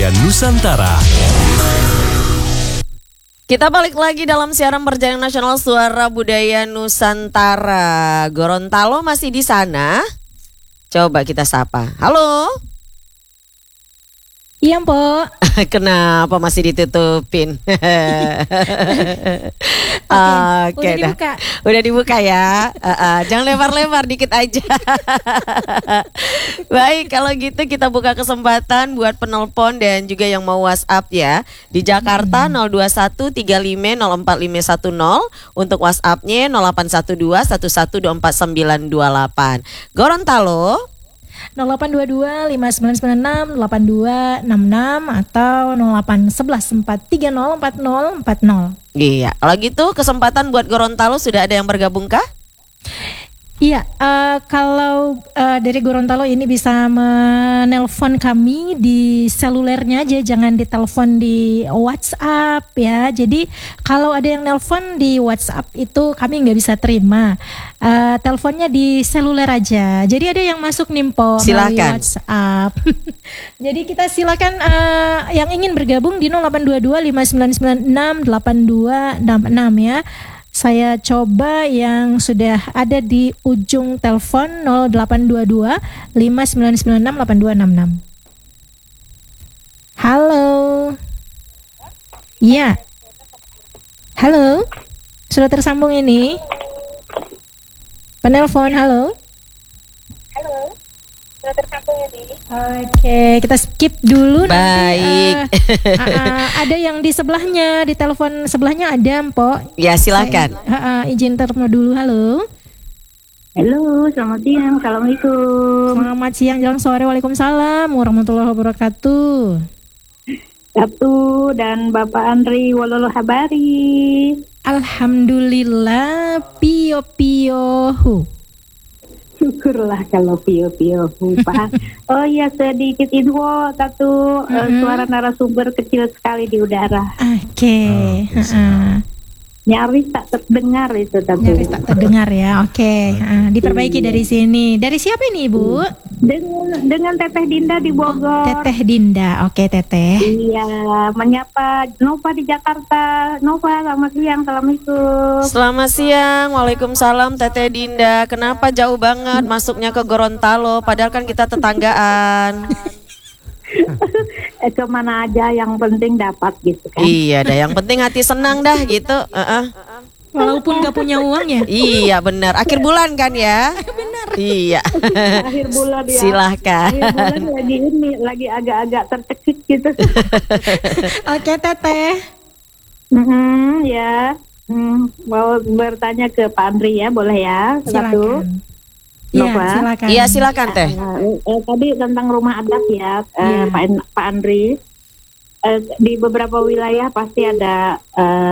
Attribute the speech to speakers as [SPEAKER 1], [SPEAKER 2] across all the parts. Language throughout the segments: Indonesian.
[SPEAKER 1] Budaya Nusantara.
[SPEAKER 2] Kita balik lagi dalam siaran Perjalanan Nasional Suara Budaya Nusantara. Gorontalo masih di sana? Coba kita sapa. Halo?
[SPEAKER 3] Iya, Mpok.
[SPEAKER 2] Kenapa masih ditutupin? Oke,
[SPEAKER 3] udah dibuka.
[SPEAKER 2] Udah dibuka ya. Jangan lebar-lebar, dikit aja. Baik, kalau gitu kita buka kesempatan buat penelpon dan juga yang mau WhatsApp ya. Di Jakarta 02135045510, untuk WhatsAppnya 081211249928. Gorontalo
[SPEAKER 3] 0822-5996-8266 atau 0811-430-4040.
[SPEAKER 2] Iya, kalau gitu kesempatan buat Gorontalo sudah ada yang bergabung kah?
[SPEAKER 3] Iya, kalau dari Gorontalo ini bisa menelpon kami di selulernya aja, jangan ditelepon di WhatsApp ya. Jadi kalau ada yang nelpon di WhatsApp itu kami nggak bisa terima. Teleponnya di seluler aja. Jadi ada yang masuk nimpo melalui WhatsApp. Jadi kita silakan yang ingin bergabung di 0822-5996-8266 ya. Saya coba yang sudah ada di ujung telepon 0822-5996-8266. Halo. Iya. Halo. Sudah tersambung ini. Penelpon, halo. Halo. Sudah tersambung ini. Oke, kita skip dulu.
[SPEAKER 2] Baik.
[SPEAKER 3] Nanti, ada yang di sebelahnya, di telepon sebelahnya ada, Mpok.
[SPEAKER 2] Ya, silakan.
[SPEAKER 3] Izin telepon dulu. Halo.
[SPEAKER 4] Halo, selamat siang. Assalamualaikum.
[SPEAKER 3] Selamat siang, jalan sore. Waalaikumsalam warahmatullahi wabarakatuh.
[SPEAKER 4] Satu dan Bapak Andri Wololo Habari.
[SPEAKER 3] Alhamdulillah, pio-pio.
[SPEAKER 4] Syukurlah kalau pio-pio Pak. Oh iya, sedikit info satu, suara narasumber kecil sekali di udara.
[SPEAKER 3] Oke.
[SPEAKER 4] Nyaris tak terdengar itu tapi.
[SPEAKER 3] Nyaris tak terdengar ya. Oke. Diperbaiki dari sini. Dari siapa ini, Ibu?
[SPEAKER 4] Dengan Teteh Dinda di Bogor.
[SPEAKER 3] Teteh Dinda. Oke, Teteh.
[SPEAKER 4] Iya, menyapa Nova di Jakarta. Nova, selamat siang. Assalamualaikum.
[SPEAKER 2] Selamat siang, waalaikumsalam Teteh Dinda. Kenapa jauh banget masuknya ke Gorontalo? Padahal kan kita tetanggaan.
[SPEAKER 4] Kemana aja yang penting dapat gitu kan.
[SPEAKER 2] Iya dah, yang penting hati senang dah gitu.
[SPEAKER 3] Walaupun gak punya uang ya.
[SPEAKER 2] Iya benar, akhir bulan kan ya.
[SPEAKER 3] Benar.
[SPEAKER 2] Iya.
[SPEAKER 4] Akhir bulan ya.
[SPEAKER 2] Silahkan.
[SPEAKER 4] Akhir bulan lagi agak-agak tercekik gitu.
[SPEAKER 3] Oke, Teteh.
[SPEAKER 4] Ya. Mau bertanya ke Pak Andri ya, boleh ya? Satu.
[SPEAKER 3] Silakan.
[SPEAKER 4] Nova.
[SPEAKER 3] Silakan.
[SPEAKER 2] Iya silakan Teh.
[SPEAKER 4] Tadi tentang rumah adat ya, Pak Andri. Di beberapa wilayah pasti ada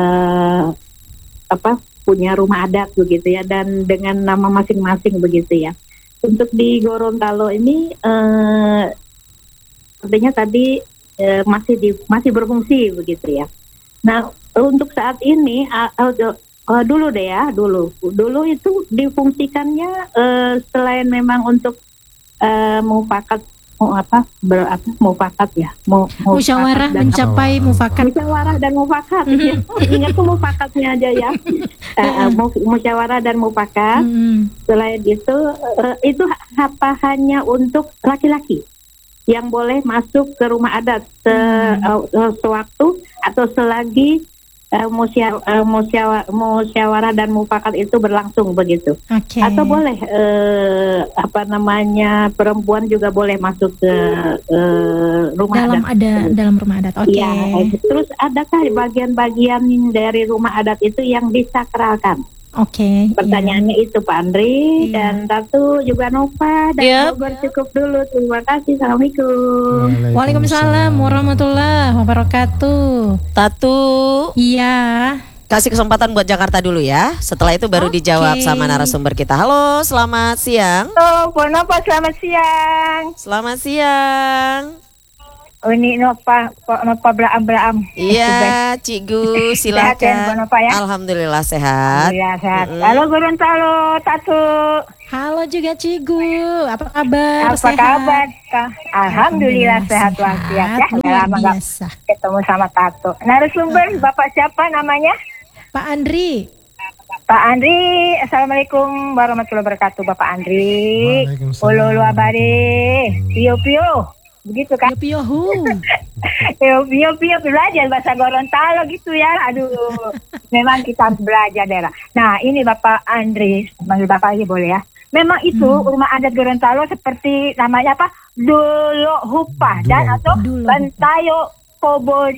[SPEAKER 4] punya rumah adat begitu ya, dan dengan nama masing-masing begitu ya. Untuk di Gorontalo ini artinya tadi masih berfungsi begitu ya. Nah, untuk saat ini dulu itu difungsikannya selain memang untuk mufakat
[SPEAKER 3] musyawarah mencapai mufakat.
[SPEAKER 4] Musyawarah dan mufakat. Ingat tuh mufakatnya aja ya. Musyawarah dan mufakat. Selain itu hanya untuk laki-laki yang boleh masuk ke rumah adat sewaktu atau selagi musyawarah dan mufakat itu berlangsung begitu.
[SPEAKER 3] Okay.
[SPEAKER 4] Atau boleh perempuan juga boleh masuk ke rumah adat.
[SPEAKER 3] Dalam rumah adat. Oke.
[SPEAKER 4] Ya, terus adakah bagian-bagian dari rumah adat itu yang disakralkan?
[SPEAKER 3] Oke.
[SPEAKER 4] Pertanyaannya itu Pak Andri dan satu juga Nova dan Bogor cukup dulu. Terima kasih. Assalamualaikum.
[SPEAKER 3] Waalaikumsalam warahmatullahi wabarakatuh.
[SPEAKER 2] Tatu.
[SPEAKER 3] Iya.
[SPEAKER 2] Kasih kesempatan buat Jakarta dulu ya. Setelah itu baru dijawab sama narasumber kita. Halo, selamat siang.
[SPEAKER 5] Halo, Bu Nova, selamat siang.
[SPEAKER 2] Selamat siang.
[SPEAKER 5] Oh, ini Nova Braam.
[SPEAKER 2] Iya, Cikgu, silakan.
[SPEAKER 5] Sehat ya, Bu Nova ya?
[SPEAKER 2] Alhamdulillah sehat.
[SPEAKER 5] Alhamdulillah sehat. Halo Gorontalo, Tatu.
[SPEAKER 3] Halo juga Cigu, apa kabar?
[SPEAKER 5] Apa kabar, Kak? Alhamdulillah sehat walafiat ya. Udah lama nggak
[SPEAKER 3] biasa.
[SPEAKER 5] ketemu sama Tato. Narasumber Bapak siapa namanya?
[SPEAKER 3] Pak Andri.
[SPEAKER 5] Pak Andri. Assalamualaikum warahmatullahi wabarakatuh, Bapak Andri.
[SPEAKER 1] Waalaikumsalam.
[SPEAKER 5] Ulu abare. Pio pio. Begitu kan?
[SPEAKER 3] Pio hu.
[SPEAKER 5] Pio belajar bahasa Gorontalo gitu ya. Aduh, memang kita harus belajar daerah. Nah, ini Bapak Andri, manggil Bapak aja boleh ya. Memang itu rumah adat Gorontalo seperti namanya apa? Dolo Hupa dan atau
[SPEAKER 3] Dulo.
[SPEAKER 5] Bantayo Pobo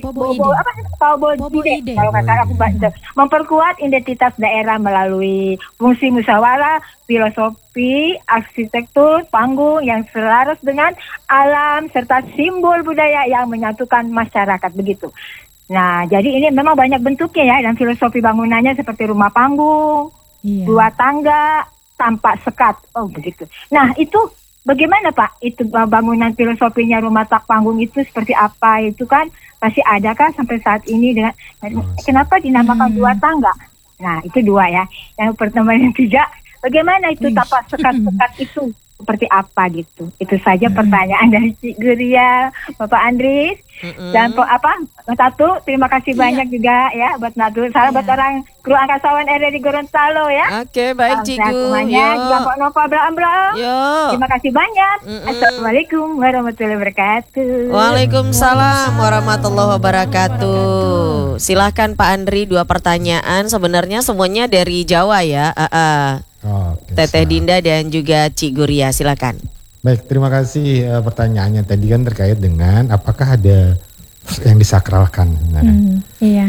[SPEAKER 3] Ide.
[SPEAKER 5] kalau kata aku baca, memperkuat identitas daerah melalui fungsi musyawarah, filosofi, arsitektur, panggung yang selaras dengan alam serta simbol budaya yang menyatukan masyarakat begitu. Nah, jadi ini memang banyak bentuknya ya dan filosofi bangunannya seperti rumah panggung, dua tangga, tanpa sekat. Oh, begitu. Nah, itu bagaimana Pak? Itu bangunan filosofinya rumah tak panggung itu seperti apa? Itu kan masih ada kan sampai saat ini dengan kenapa dinamakan dua tangga? Nah, itu dua ya. Yang pertama yang tiga, bagaimana itu tanpa sekat-sekat itu? Seperti apa gitu. Itu saja pertanyaan dari Cik Guria, Bapak Andri. Dan Tatu, terima kasih banyak juga ya buat Natu. Salam buat orang kru angkasawan RRI Gorontalo ya.
[SPEAKER 2] Oke, baik Cigu.
[SPEAKER 5] Semuanya juga Pak Nova Bram. Terima kasih banyak. Assalamualaikum warahmatullahi wabarakatuh.
[SPEAKER 2] Waalaikumsalam warahmatullahi wabarakatuh. Silahkan Pak Andri, 2 pertanyaan. Sebenarnya semuanya dari Jawa ya.
[SPEAKER 1] Oke,
[SPEAKER 2] Teteh Dinda dan juga Cik Guria, silakan.
[SPEAKER 1] Baik, terima kasih pertanyaannya tadi kan terkait dengan apakah ada yang disakralkan sebenarnya.
[SPEAKER 3] Iya.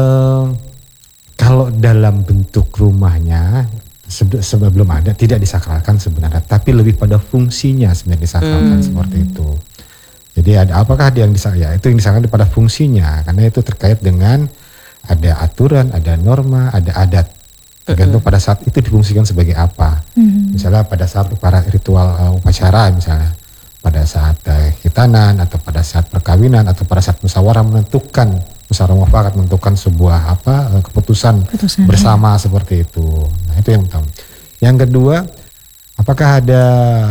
[SPEAKER 1] Kalau dalam bentuk rumahnya sebelum ada tidak disakralkan sebenarnya, tapi lebih pada fungsinya sebenarnya disakralkan seperti itu. Jadi apakah ada yang disakralkan? Ya, itu yang disakralkan pada fungsinya, karena itu terkait dengan ada aturan, ada norma, ada adat. Tergantung pada saat itu difungsikan sebagai apa. Misalnya pada saat para ritual upacara, misalnya pada saat khitanan atau pada saat perkawinan atau pada saat musyawarah mufakat menentukan sebuah keputusan bersama seperti itu. Nah, itu yang pertama. Yang kedua, apakah ada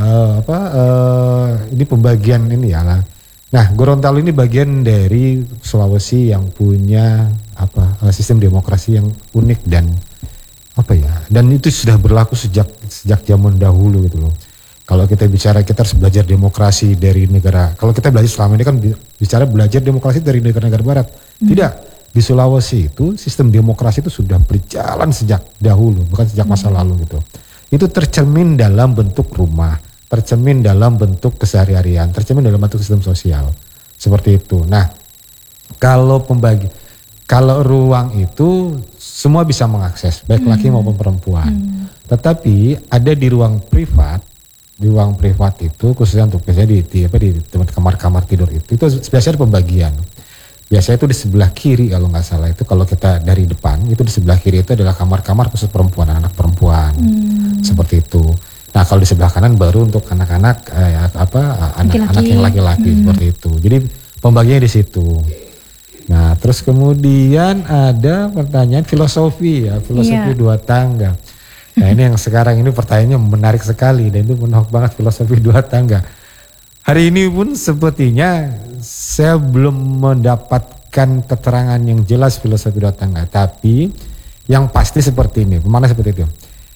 [SPEAKER 1] ini pembagian ini ya. Nah, Gorontalo ini bagian dari Sulawesi yang punya sistem demokrasi yang unik dan itu sudah berlaku sejak zaman dahulu gitu loh. Kalau kita bicara kita harus belajar demokrasi dari negara. Kalau kita belajar selama ini kan bicara belajar demokrasi dari negara-negara barat. Tidak, di Sulawesi itu sistem demokrasi itu sudah berjalan sejak dahulu, bukan sejak masa lalu gitu. Itu tercermin dalam bentuk rumah, tercermin dalam bentuk keseharian, tercermin dalam bentuk sistem sosial. Seperti itu. Nah, kalau ruang itu semua bisa mengakses, baik laki maupun perempuan. Tetapi ada di ruang privat itu khususnya untuk biasanya di kamar-kamar tidur itu biasanya pembagian. Biasanya itu di sebelah kiri kalau nggak salah itu kalau kita dari depan itu di sebelah kiri itu adalah kamar-kamar khusus perempuan, anak perempuan. Seperti itu. Nah, kalau di sebelah kanan baru untuk anak-anak anak yang laki-laki seperti itu. Jadi pembagiannya di situ. Nah, terus kemudian ada pertanyaan filosofi dua tangga. Nah, ini yang sekarang ini pertanyaannya menarik sekali dan itu menarik banget filosofi dua tangga. Hari ini pun sepertinya saya belum mendapatkan keterangan yang jelas filosofi dua tangga, tapi yang pasti seperti ini. Kemana seperti itu?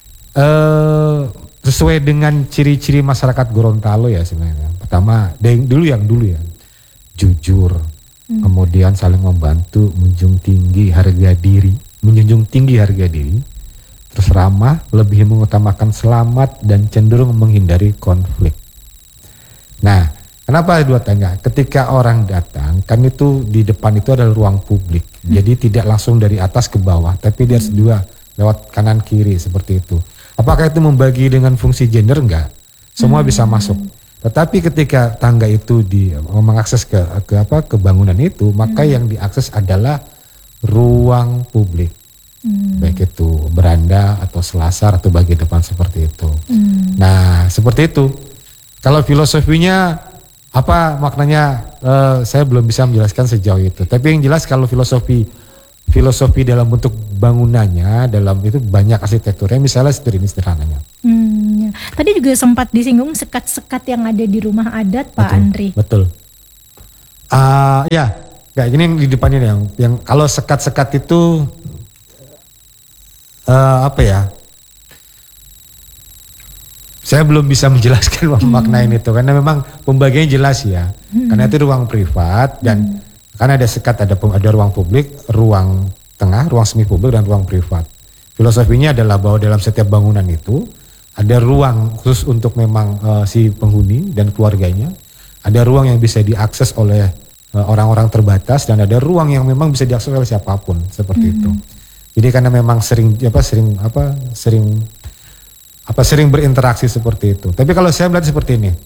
[SPEAKER 1] Sesuai dengan ciri-ciri masyarakat Gorontalo ya sebenarnya. Pertama, dulu ya, jujur. Kemudian saling membantu, menjunjung tinggi harga diri, terus ramah, lebih mengutamakan selamat dan cenderung menghindari konflik. Nah, kenapa dua tangga? Ketika orang datang, kan itu di depan itu adalah ruang publik, jadi tidak langsung dari atas ke bawah, tapi dia harus dua lewat kanan kiri seperti itu. Apakah itu membagi dengan fungsi gender? Enggak, semua bisa masuk. Tetapi ketika tangga itu mengakses ke bangunan itu, maka yang diakses adalah ruang publik. Baik itu beranda atau selasar atau bagian depan seperti itu. Nah, seperti itu. Kalau filosofinya apa maknanya saya belum bisa menjelaskan sejauh itu. Tapi yang jelas kalau filosofi filosofi dalam bentuk bangunannya, dalam itu banyak arsitekturnya, misalnya seperti ini sederhananya.
[SPEAKER 3] Ya. Tadi juga sempat disinggung sekat-sekat yang ada di rumah adat, Pak
[SPEAKER 1] Betul,
[SPEAKER 3] Andri.
[SPEAKER 1] Betul. Ya, kayak gini di depannya yang kalau sekat-sekat itu apa ya? Saya belum bisa menjelaskan maknain itu karena memang pembagiannya jelas ya. Karena itu ruang privat dan karena ada sekat, ada ruang publik, ruang tengah, ruang semi publik dan ruang privat. Filosofinya adalah bahwa dalam setiap bangunan itu ada ruang khusus untuk memang si penghuni dan keluarganya. Ada ruang yang bisa diakses oleh orang-orang terbatas dan ada ruang yang memang bisa diakses oleh siapapun seperti itu. Jadi karena memang sering berinteraksi seperti itu. Tapi kalau saya melihat seperti ini,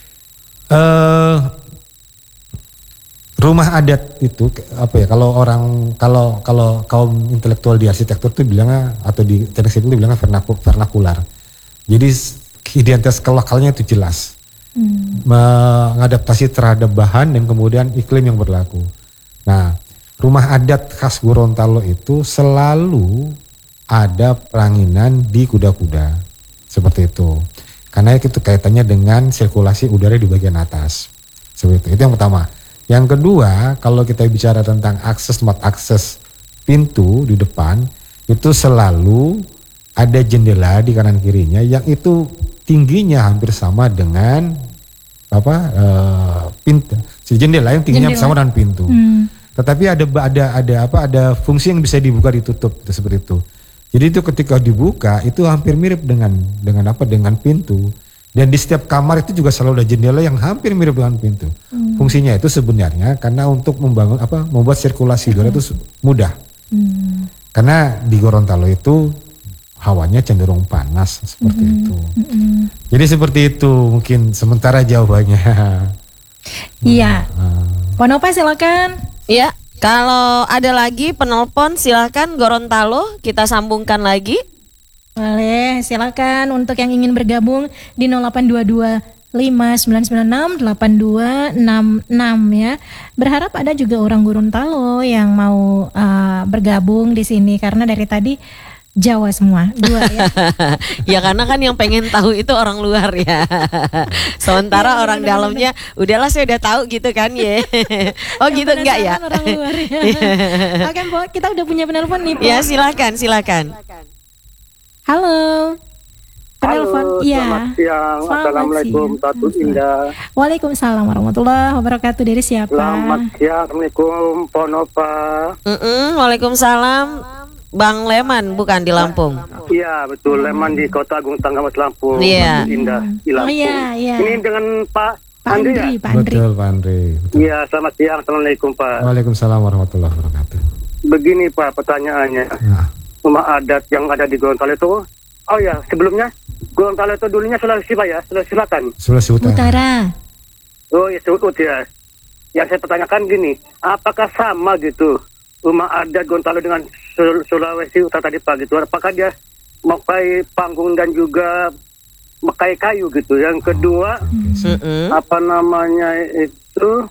[SPEAKER 1] rumah adat itu apa ya? Kalau kaum intelektual di arsitektur itu bilangnya atau di teknik sipil itu bilangnya vernakular. Jadi identitas lokalnya itu jelas. Mengadaptasi terhadap bahan dan kemudian iklim yang berlaku. Nah, rumah adat khas Gorontalo itu selalu ada peranginan di kuda-kuda seperti itu. Karena itu kaitannya dengan sirkulasi udara di bagian atas. Seperti itu. Itu yang pertama. Yang kedua, kalau kita bicara tentang tempat akses pintu di depan, itu selalu ada jendela di kanan kirinya yang itu tingginya hampir sama dengan pintu. Jendela yang tingginya sama dengan pintu. Tetapi ada fungsi yang bisa dibuka ditutup seperti itu. Jadi itu ketika dibuka itu hampir mirip dengan pintu. Dan di setiap kamar itu juga selalu ada jendela yang hampir mirip dengan pintu. Fungsinya itu sebenarnya karena untuk membuat sirkulasi udara itu mudah. Karena di Gorontalo itu hawanya cenderung panas seperti itu. Jadi seperti itu mungkin sementara jawabannya.
[SPEAKER 3] Iya. Pak Nova silakan.
[SPEAKER 2] Iya, kalau ada lagi penelpon silakan Gorontalo, kita sambungkan lagi.
[SPEAKER 3] Boleh, silakan untuk yang ingin bergabung di 0822 5996 8266 ya. Berharap ada juga orang Gorontalo yang mau bergabung di sini karena dari tadi Jawa semua, dua ya.
[SPEAKER 2] Ya karena kan yang pengen tahu itu orang luar ya. Sementara orang dalamnya udahlah saya udah tahu gitu kan ya. Oh gitu enggak ya?
[SPEAKER 3] Orang luar ya. Oke, Mbak, kita udah punya penelpon nih, Pak.
[SPEAKER 2] Ya silakan.
[SPEAKER 3] Halo. Penelpon. Iya.
[SPEAKER 6] Selamat siang. Assalamualaikum Tatu Indah.
[SPEAKER 3] Waalaikumsalam warahmatullahi wabarakatuh. Dari siapa?
[SPEAKER 6] Selamat siang. Assalamualaikum Ponova.
[SPEAKER 2] Waalaikumsalam. Bang Leman bukan di Lampung.
[SPEAKER 6] Iya betul, Leman di Kota Agung Tanggamus Lampung.
[SPEAKER 2] Iya.
[SPEAKER 6] Indah di Lampung.
[SPEAKER 3] Oh iya.
[SPEAKER 6] Ini dengan Pak Andri ya?
[SPEAKER 3] Pak Andri.
[SPEAKER 1] Betul Pak Andri.
[SPEAKER 6] Iya, selamat siang. Assalamualaikum Pak.
[SPEAKER 1] Waalaikumsalam warahmatullahi wabarakatuh.
[SPEAKER 6] Begini Pak pertanyaannya. Rumah adat yang ada di Gorontalo itu, oh ya sebelumnya Gorontalo itu dulunya Sulawesi Pak ya, Sulawesi Selatan.
[SPEAKER 1] Sulawesi Utara.
[SPEAKER 6] Oh ya Sulawesi ya. Yang saya pertanyakan gini, apakah sama gitu rumah adat Gorontalo dengan Sulawesi Utara tadi Pak gitu? Apakah dia memakai panggung dan juga memakai kayu gitu? Yang kedua, apa namanya itu?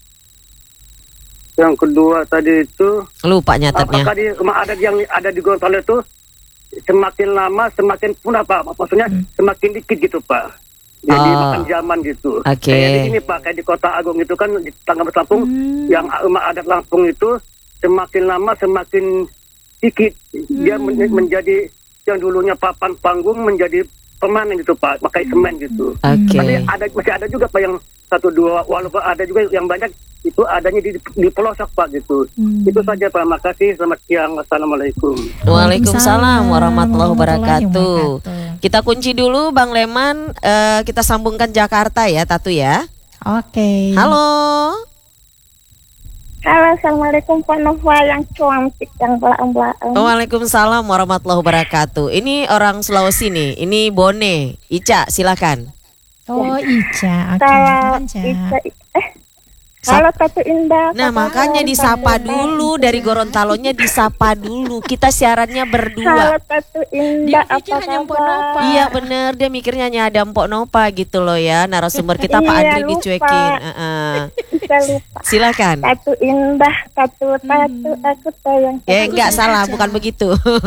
[SPEAKER 6] Yang kedua tadi itu
[SPEAKER 2] lupa nyatetnya.
[SPEAKER 6] Apakah di rumah adat yang ada di Gorontalo itu semakin lama semakin punah Pak? Maksudnya semakin dikit gitu Pak. Jadi makan zaman gitu. Kayak di sini Pak, kayak di Kota Agung itu kan di Tanggamus Lampung, yang rumah adat Lampung itu semakin lama semakin dikit. Dia menjadi yang dulunya papan panggung menjadi permanen gitu Pak, pakai semen gitu. Tapi masih ada juga Pak yang 1-2, walaupun ada juga yang banyak itu adanya di pelosok Pak gitu. Itu saja Pak, makasih, selamat siang, assalamualaikum.
[SPEAKER 2] Waalaikumsalam warahmatullahi wabarakatuh. Kita kunci dulu Bang Leman, kita sambungkan Jakarta ya Tatu ya.
[SPEAKER 3] Oke.
[SPEAKER 2] Halo.
[SPEAKER 7] Halo, assalamualaikum Pak Nova yang cantik, yang belang-belang.
[SPEAKER 2] Waalaikumsalam warahmatullahi wabarakatuh. Ini orang Sulawesi nih, ini Bone. Ica, silakan.
[SPEAKER 3] Oh Ica, oke.
[SPEAKER 7] Kalau
[SPEAKER 3] Ica.
[SPEAKER 7] Halo Tatu Indah.
[SPEAKER 2] Nah makanya disapa dulu, dari Gorontalonya disapa dulu. Kita siarannya berdua.
[SPEAKER 7] Halo Tatu Indah,
[SPEAKER 3] Dia pikir hanya Mpok Nopa.
[SPEAKER 2] Iya bener, dia mikirnya hanya ada Mpok Nopa gitu loh ya. Narasumber kita Pak
[SPEAKER 7] Iya,
[SPEAKER 2] Andri
[SPEAKER 7] lupa.
[SPEAKER 2] dicuekin.
[SPEAKER 7] Bisa lupa.
[SPEAKER 2] Silakan.
[SPEAKER 7] Tatu Indah, Tatu aku sayang.
[SPEAKER 2] Enggak salah, bukan begitu.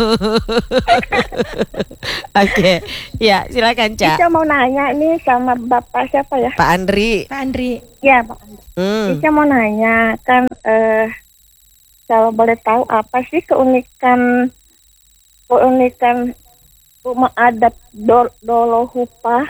[SPEAKER 2] Oke, ya silakan Cak.
[SPEAKER 7] Ica mau nanya nih sama Bapak siapa ya?
[SPEAKER 2] Pak Andri.
[SPEAKER 3] Pak Andri.
[SPEAKER 7] Ya Pak Andri. Ica mau nanya kan kalau boleh tahu apa sih keunikan rumah adat Dolohupa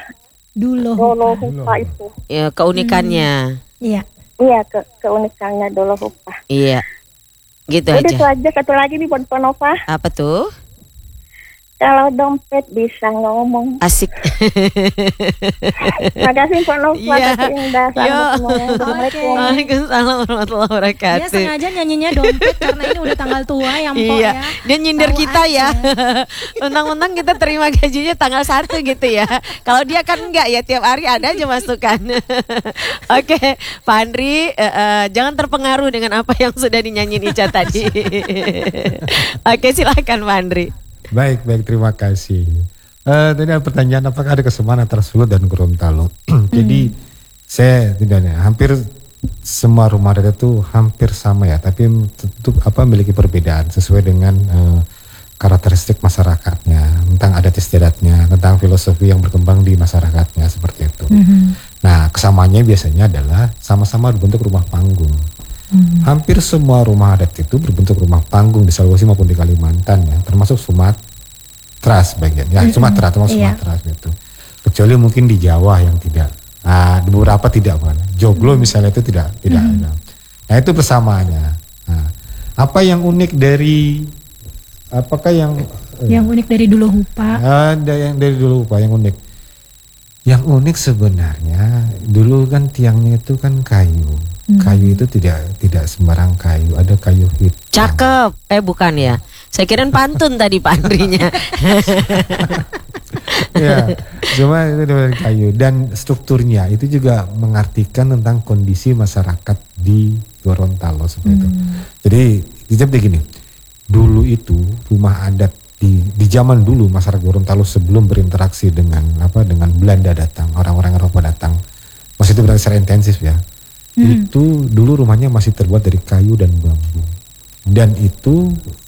[SPEAKER 7] itu?
[SPEAKER 2] Ya, keunikannya.
[SPEAKER 3] Iya.
[SPEAKER 7] Iya, keunikannya Dolohupa.
[SPEAKER 2] Iya. Gitu
[SPEAKER 7] Udah
[SPEAKER 2] aja.
[SPEAKER 7] itu aja, satu lagi nih buat Nova.
[SPEAKER 2] Apa tuh?
[SPEAKER 7] Kalau dompet bisa ngomong.
[SPEAKER 2] Asik.
[SPEAKER 7] Makasih Pak Nova,
[SPEAKER 2] Iya.
[SPEAKER 7] Tatu Indah. Selamat semuanya. Assalamualaikum.
[SPEAKER 2] Waalaikumsalam warahmatullahi wabarakatuh.
[SPEAKER 3] Dia sengaja nyanyinya dompet karena ini udah tanggal tua ya Mpok
[SPEAKER 2] Iya,
[SPEAKER 3] ya.
[SPEAKER 2] dia nyindir
[SPEAKER 3] Tahu
[SPEAKER 2] kita
[SPEAKER 3] aja.
[SPEAKER 2] ya. Mentang-mentang kita terima gajinya tanggal 1 gitu ya. Kalau dia kan enggak ya, tiap hari ada aja masukan. Oke, Pak Andri, jangan terpengaruh dengan apa yang sudah dinyanyiin Ica tadi. Oke, silakan Pak Andri.
[SPEAKER 1] Baik, terima kasih. Tadi ada pertanyaan, apakah ada kesamaan antara Sulut dan Gorontalo? Jadi saya tidak, hampir semua rumah adat itu hampir sama ya, tapi tentu memiliki perbedaan sesuai dengan karakteristik masyarakatnya, tentang adat istiadatnya, tentang filosofi yang berkembang di masyarakatnya seperti itu. Nah, kesamaannya biasanya adalah sama-sama berbentuk rumah panggung. Hampir semua rumah adat itu berbentuk rumah panggung di Sulawesi maupun di Kalimantan ya, termasuk Sumatera sebagian ya, Sumatera termasuk Sumatera gitu. Kecuali mungkin di Jawa yang tidak, di beberapa tidak kan. Joglo misalnya itu tidak ada. Nah itu persamaannya. Nah, apa yang unik dari, apakah yang
[SPEAKER 3] unik dari Dolohupa?
[SPEAKER 1] Ada yang dari Dolohupa yang unik. Yang unik sebenarnya dulu kan tiangnya itu kan kayu. Kayu itu tidak sembarang kayu, ada kayu hitam.
[SPEAKER 2] Cakep. Bukan ya. Saya kirain pantun tadi Pak Andrinya.
[SPEAKER 1] Ya, cuma itu dari kayu dan strukturnya itu juga mengartikan tentang kondisi masyarakat di Gorontalo seperti itu. Jadi dijawab gini. Dulu itu rumah adat di zaman dulu masyarakat Gorontalo sebelum berinteraksi dengan Belanda datang, orang-orang Eropa datang. Maksudnya itu berarti secara intensif ya. Itu dulu rumahnya masih terbuat dari kayu dan bambu. Dan itu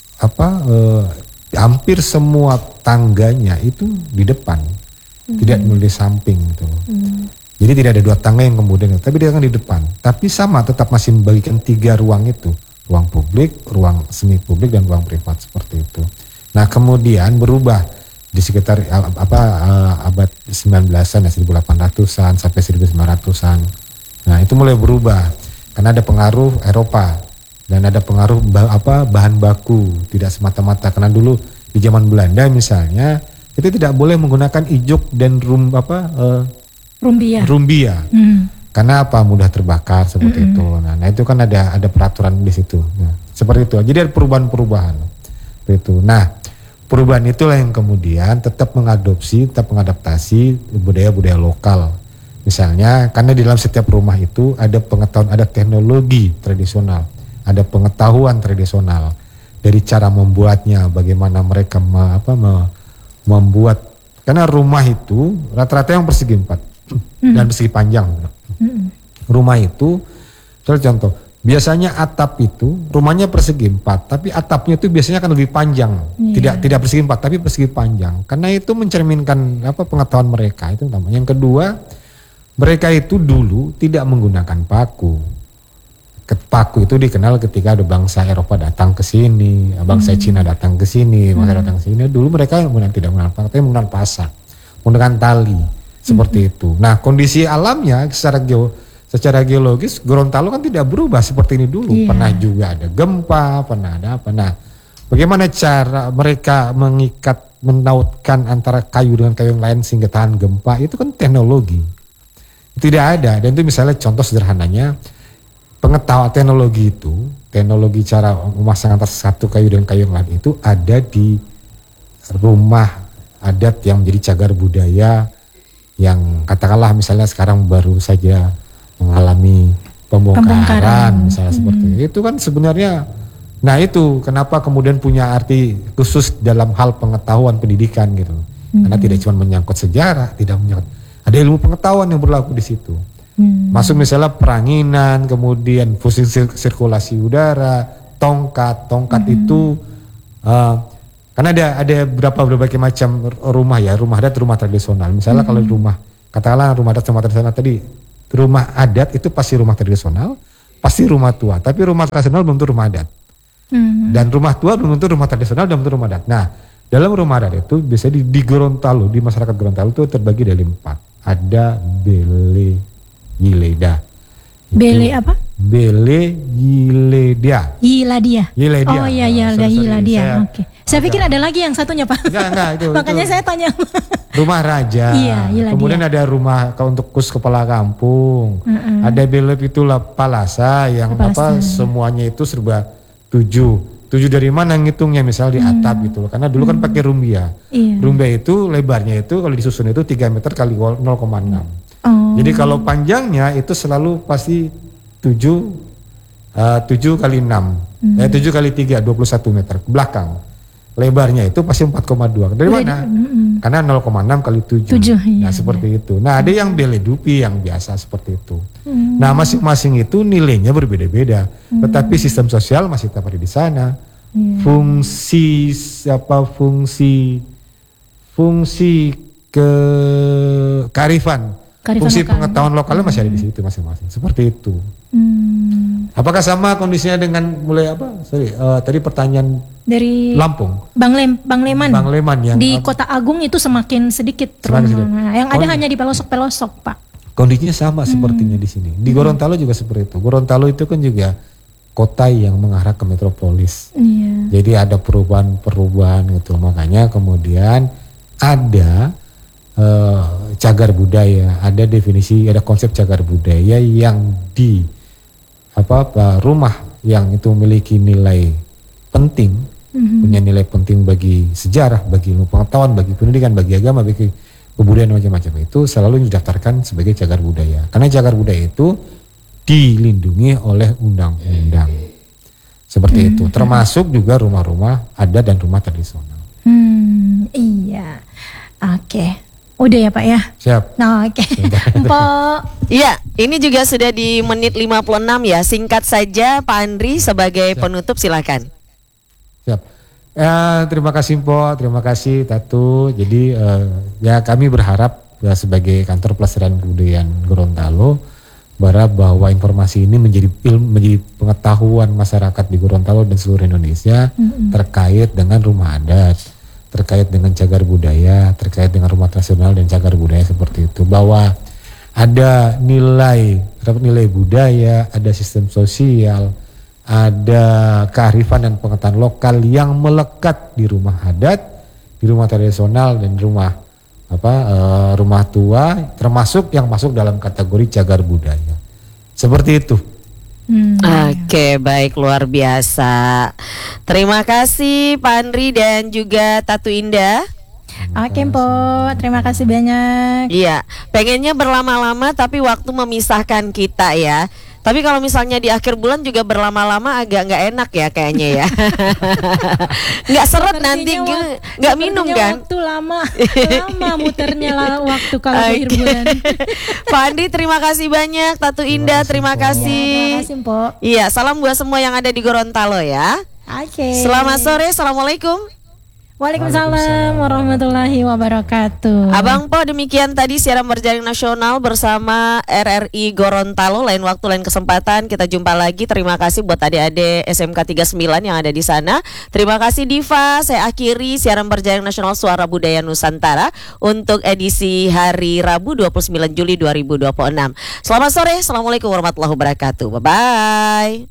[SPEAKER 1] hampir semua tangganya itu di depan. Tidak di samping gitu. Jadi tidak ada dua tangga yang kemudian, tapi dia kan di depan. Tapi sama tetap masih membagikan 3 ruang itu. Ruang publik, ruang semi publik dan ruang privat seperti itu. Nah, kemudian berubah di sekitar abad 19-an ya, 1800-an sampai 1900-an. Nah, itu mulai berubah karena ada pengaruh Eropa dan ada pengaruh bahan baku, tidak semata-mata karena dulu di zaman Belanda misalnya itu tidak boleh menggunakan ijuk dan rumbia. Karena mudah terbakar seperti itu. Nah, itu kan ada peraturan di situ. Nah, seperti itu. Jadi ada perubahan-perubahan. Seperti itu. Nah, perubahan itulah yang kemudian tetap mengadaptasi budaya-budaya lokal. Misalnya karena di dalam setiap rumah itu ada pengetahuan, ada teknologi tradisional, ada pengetahuan tradisional dari cara membuatnya, bagaimana mereka membuat. Karena rumah itu rata-rata yang persegi 4 dan persegi panjang. Rumah itu, contoh, biasanya atap itu rumahnya persegi 4, tapi atapnya itu biasanya akan lebih panjang, tidak persegi 4 tapi persegi panjang. Karena itu mencerminkan pengetahuan mereka itu namanya. Yang kedua, mereka itu dulu tidak menggunakan paku. Paku itu dikenal ketika ada bangsa Eropa datang ke sini, bangsa Cina datang ke sini, bangsa datang ke sini. Dulu mereka tidak menggunakan paku, tapi menggunakan pasak, menggunakan tali, seperti itu. Nah, kondisi alamnya secara geologis Gorontalo kan tidak berubah seperti ini dulu. Pernah juga ada gempa, pernah ada apa. Nah, bagaimana cara mereka menautkan antara kayu dengan kayu yang lain sehingga tahan gempa? Itu kan teknologi. Tidak ada, dan itu misalnya contoh sederhananya pengetahuan teknologi cara memasang antara satu kayu dan kayu yang lain itu ada di rumah adat yang menjadi cagar budaya yang katakanlah misalnya sekarang baru saja mengalami pembongkaran misalnya seperti itu kan sebenarnya. Nah itu kenapa kemudian punya arti khusus dalam hal pengetahuan pendidikan gitu. Karena tidak cuma menyangkut sejarah, tidak menyangkut, ada ilmu pengetahuan yang berlaku di situ. Masuk misalnya peranginan, kemudian fungsi sirkulasi udara, tongkat itu karena ada berbagai macam rumah ya, rumah adat, rumah tradisional. Misalnya kalau katakanlah rumah adat sama tradisional tadi, rumah adat itu pasti rumah tradisional, pasti rumah tua. Tapi rumah tradisional belum tentu rumah adat. Dan rumah tua belum tentu rumah tradisional, belum tentu rumah adat. Nah, dalam rumah adat itu biasanya di Gorontalo, di masyarakat Gorontalo itu terbagi dari 4. Ada Bele Yileda.
[SPEAKER 3] Bele apa?
[SPEAKER 1] Bele Yileda.
[SPEAKER 3] Yiladia. Oh iya ada Yiladia. Oke. Saya pikir ada lagi yang satunya, Pak.
[SPEAKER 1] Enggak itu.
[SPEAKER 3] Makanya saya tanya.
[SPEAKER 1] Rumah raja.
[SPEAKER 3] Iya,
[SPEAKER 1] kemudian ada rumah untuk kepala kampung. Ada Bele Pitula Palasa yang semuanya itu serba 7 dari mana ngitungnya, misal di atap gitu loh. Karena dulu kan pakai rumbia. Rumbia itu lebarnya itu kalau disusun itu 3 meter kali 0,6. Jadi kalau panjangnya itu selalu pasti 7 kali 6. 7 kali 3 21 meter ke belakang. Lebarnya itu pasti 4,2. Dari mana? Karena 0,6 kali 7. Nah seperti itu. Nah ada yang Bele Dupi yang biasa seperti itu. Nah masing-masing itu nilainya berbeda-beda. Tetapi sistem sosial masih tetap ada di sana. Fungsi kearifan, fungsi pengetahuan lokalnya masih ada di situ masing-masing. Seperti itu. Apakah sama kondisinya dengan tadi pertanyaan
[SPEAKER 3] dari
[SPEAKER 1] Lampung?
[SPEAKER 3] Bang Leman
[SPEAKER 1] yang
[SPEAKER 3] di Kota Agung itu semakin sedikit. Yang ada hanya di pelosok-pelosok, Pak.
[SPEAKER 1] Kondisinya sama sepertinya di sini. Di Gorontalo juga seperti itu. Gorontalo itu kan juga kota yang mengarah ke metropolis. Jadi ada perubahan gitu. Makanya kemudian ada cagar budaya, ada definisi, ada konsep cagar budaya yang di rumah yang itu memiliki nilai penting, punya nilai penting bagi sejarah, bagi ilmu pengetahuan, bagi pendidikan, bagi agama, bagi kebudayaan macam-macam itu selalu didaftarkan sebagai cagar budaya. Karena cagar budaya itu dilindungi oleh undang-undang. Seperti itu, termasuk juga rumah-rumah adat dan rumah tradisional.
[SPEAKER 3] Iya. Oke. Udah ya Pak ya?
[SPEAKER 1] Siap.
[SPEAKER 3] Nah, oke. Mpok.
[SPEAKER 2] Iya, ini juga sudah di menit 56 ya. Singkat saja Pak Andri sebagai penutup silakan.
[SPEAKER 1] Siap. Terima kasih Mpok, terima kasih Tatu. Jadi kami berharap sebagai kantor pelestarian kebudayaan Gorontalo berharap bahwa informasi ini menjadi pengetahuan masyarakat di Gorontalo dan seluruh Indonesia terkait dengan rumah adat, terkait dengan cagar budaya, terkait dengan rumah tradisional dan cagar budaya seperti itu. Bahwa ada nilai budaya, ada sistem sosial, ada kearifan dan pengetahuan lokal yang melekat di rumah adat, di rumah tradisional dan rumah tua, termasuk yang masuk dalam kategori cagar budaya. Seperti itu.
[SPEAKER 2] Oke, baik, luar biasa. Terima kasih Pak Andri dan juga Tatu Indah.
[SPEAKER 3] Oke Mpok, terima kasih banyak.
[SPEAKER 2] Iya, pengennya berlama-lama tapi waktu memisahkan kita ya. Tapi kalau misalnya di akhir bulan juga berlama-lama agak nggak enak ya kayaknya ya. Nggak seret nanti, nggak minum kan?
[SPEAKER 3] Waktu lama muternya waktu kalau akhir bulan.
[SPEAKER 2] Pak Andi terima kasih banyak, Tatu Indah terima kasih.
[SPEAKER 3] Terima kasih Mpok.
[SPEAKER 2] Iya, salam buat semua yang ada di Gorontalo ya.
[SPEAKER 3] Oke.
[SPEAKER 2] Selamat sore, assalamualaikum.
[SPEAKER 3] Waalaikumsalam warahmatullahi wabarakatuh.
[SPEAKER 2] Abang Po, demikian tadi siaran berjaring nasional bersama RRI Gorontalo. Lain waktu, lain kesempatan kita jumpa lagi. Terima kasih buat adik-adik SMK 39 yang ada di sana. Terima kasih Diva. Saya akhiri siaran berjaring nasional Suara Budaya Nusantara untuk edisi hari Rabu 29 Juli 2026. Selamat sore, assalamualaikum warahmatullahi wabarakatuh. Bye-bye.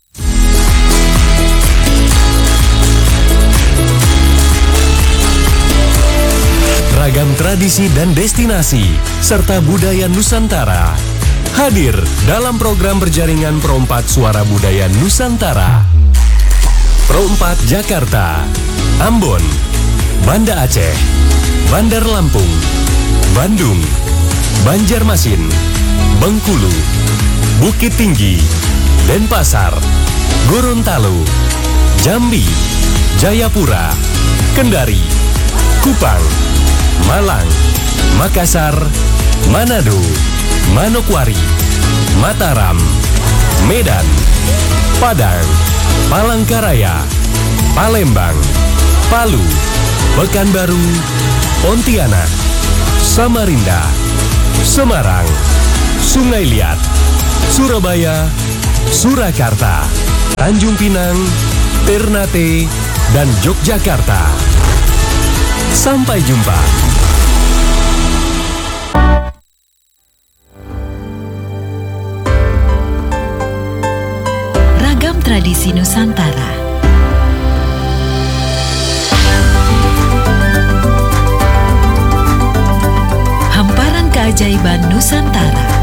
[SPEAKER 8] Ragam tradisi dan destinasi serta budaya Nusantara hadir dalam program berjaringan Pro 4 Suara Budaya Nusantara. Pro 4 Jakarta, Ambon, Banda Aceh, Bandar Lampung, Bandung, Banjarmasin, Bengkulu, Bukit Tinggi, Denpasar, Gorontalo, Jambi, Jayapura, Kendari, Kupang, Malang, Makassar, Manado, Manokwari, Mataram, Medan, Padang, Palangkaraya, Palembang, Palu, Pekanbaru, Pontianak, Samarinda, Semarang, Sungai Liat, Surabaya, Surakarta, Tanjung Pinang, Ternate, dan Yogyakarta. Sampai jumpa.
[SPEAKER 9] Ragam tradisi Nusantara. Hamparan keajaiban Nusantara.